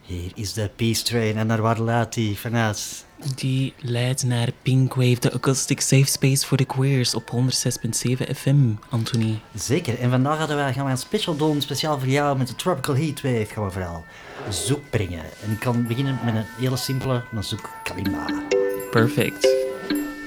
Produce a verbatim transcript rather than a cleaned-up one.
Hier is de Peace Train en naar waar leidt die vanuit? Die leidt naar Pinkwave, de acoustic safe space voor de queers op honderd zes komma zeven F M, Anthony. Zeker, en vandaag gaan wij, gaan wij een special doen, speciaal voor jou, met de Tropical Heatwave gaan we vooral zoek brengen. En ik kan beginnen met een hele simpele, een zoek kalimba. Perfect.